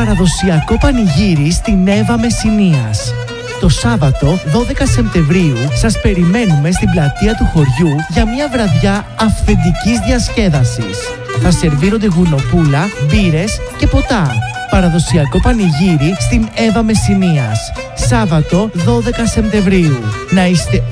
παραδοσιακό πανηγύρι στην Εύα Μεσσηνίας. Το Σάββατο 12 Σεπτεμβρίου σας περιμένουμε στην πλατεία του χωριού για μια βραδιά αυθεντικής διασκέδασης. Θα σερβίρονται γουνοπούλα, μπύρες και ποτά. Παραδοσιακό πανηγύρι στην Εύα Μεσσηνίας. Σάββατο 12 Σεπτεμβρίου. Να είστε